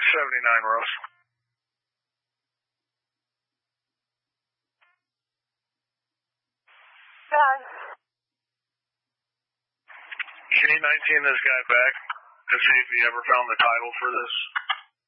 79, Rose. Can you 19 this guy back and see if he ever found the title for this